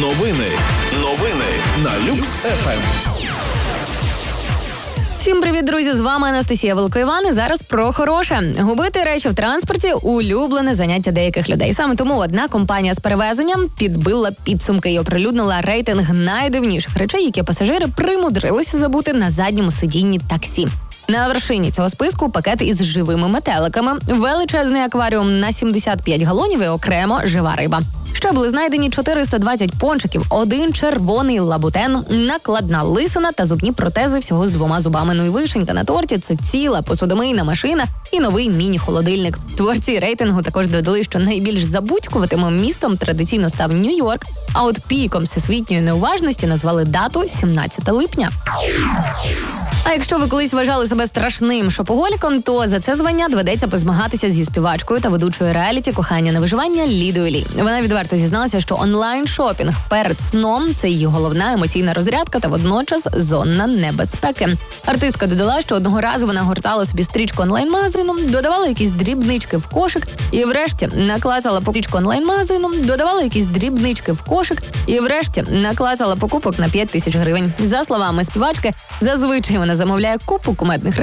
Новини на Люкс ФМ. Всім привіт, друзі! З вами Анастасія Великоїван. І зараз про хороше. Губити речі в транспорті – улюблене заняття деяких людей. Саме тому одна компанія з перевезенням підбила підсумки і оприлюднила рейтинг найдивніших речей, які пасажири примудрилися забути на задньому сидінні таксі. На вершині цього списку пакет із живими метеликами, величезний акваріум на 75 галонів і окремо жива риба. Ще були знайдені 420 пончиків, один червоний лабутен, накладна лисина та зубні протези всього з 2 зубами. Ну і вишенька на торті – це ціла посудомийна машина і новий міні-холодильник. Творці рейтингу також додали, що найбільш забудькуватимим містом традиційно став Нью-Йорк, а от піком всесвітньої неуважності назвали дату 17 липня. А якщо ви колись вважали себе страшним шопоголіком, то за це звання доведеться позмагатися зі співачкою та ведучою реаліті «Кохання на виживання» Лідою Лі. Вона відверто зізналася, що онлайн-шопінг перед сном – це її головна емоційна розрядка та водночас зона небезпеки. Артистка додала, що одного разу вона гортала собі стрічку онлайн-магазину, додавала якісь дрібнички в кошик і врешті наклацала стрічку онлайн-магазину, додавала якісь дрібнички в кошик і врешті наклацала покупок на 5000 гривень. За словами співачки, зазвичай вона замовляє купу кумедних